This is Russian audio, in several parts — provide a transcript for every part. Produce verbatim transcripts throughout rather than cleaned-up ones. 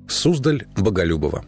Суздаль, Боголюбово.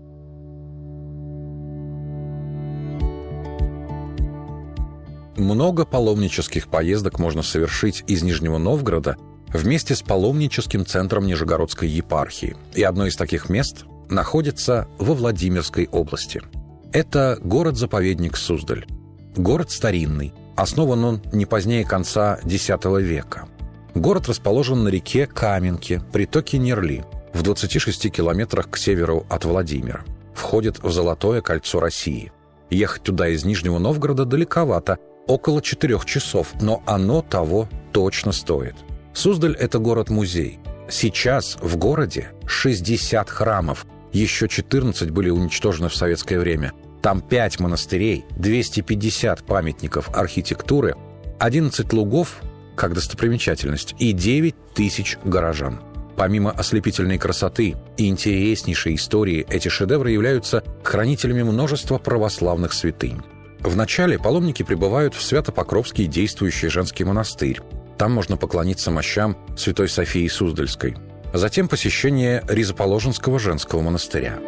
Много паломнических поездок можно совершить из Нижнего Новгорода вместе с паломническим центром Нижегородской епархии. И одно из таких мест находится во Владимирской области. Это город-заповедник Суздаль. Город старинный, основан он не позднее конца десятого века. Город расположен на реке Каменке, притоке Нерли, в двадцати шести километрах к северу от Владимира. Входит в Золотое кольцо России. Ехать туда из Нижнего Новгорода далековато, около четырех часов, но оно того точно стоит. Суздаль – это город-музей. Сейчас в городе шестьдесят храмов, еще четырнадцать были уничтожены в советское время. Там пять монастырей, двести пятьдесят памятников архитектуры, одиннадцать лугов, как достопримечательность, и девять тысяч горожан. Помимо ослепительной красоты и интереснейшей истории, эти шедевры являются хранителями множества православных святынь. Вначале паломники прибывают в Свято-Покровский действующий женский монастырь. Там можно поклониться мощам Святой Софии Суздальской. Затем посещение Ризоположенского женского монастыря.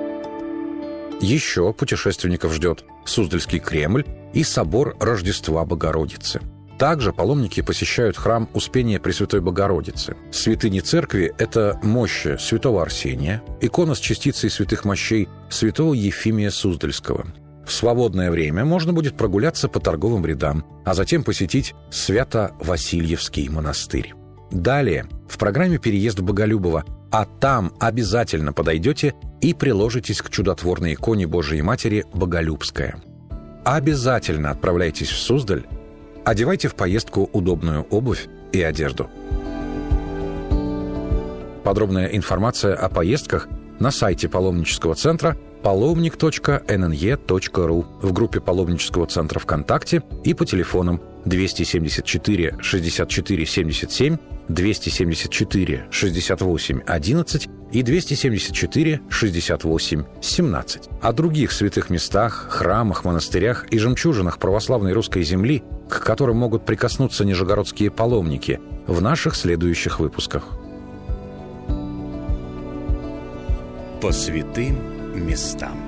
Еще путешественников ждет Суздальский Кремль и собор Рождества Богородицы. Также паломники посещают храм Успения Пресвятой Богородицы. Святыни церкви – это мощи святого Арсения, икона с частицей святых мощей святого Ефимия Суздальского. В свободное время можно будет прогуляться по торговым рядам, а затем посетить Свято-Васильевский монастырь. Далее в программе переезд в Боголюбово, а там обязательно подойдете и приложитесь к чудотворной иконе Божией Матери Боголюбская. Обязательно отправляйтесь в Суздаль, одевайте в поездку удобную обувь и одежду. Подробная информация о поездках на сайте паломнического центра паломник точка эн эн е точка ру, в группе паломнического центра ВКонтакте и по телефонам двести семьдесят четыре шестьдесят четыре семьдесят семь, двести семьдесят четыре шестьдесят восемь одиннадцать и двести семьдесят четыре шестьдесят восемь семнадцать. О других святых местах, храмах, монастырях и жемчужинах православной русской земли, к которым могут прикоснуться нижегородские паломники, в наших следующих выпусках. По святым местам.